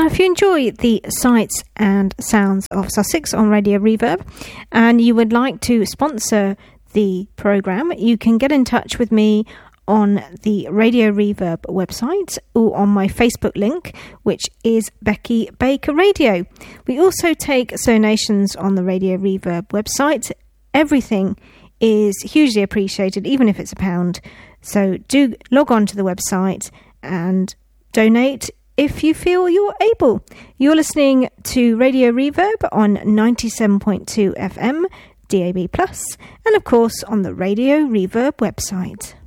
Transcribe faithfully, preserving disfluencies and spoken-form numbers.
if you enjoy the sights and sounds of Sussex on Radio Reverb and you would like to sponsor the programme, you can get in touch with me on the Radio Reverb website or on my Facebook link, which is Becky Baker Radio. We also take donations on the Radio Reverb website. Everything is hugely appreciated, even if it's a pound. So do log on to the website and donate if you feel you're able. You're listening to Radio Reverb on ninety-seven point two F M, D A B plus, and of course on the Radio Reverb website.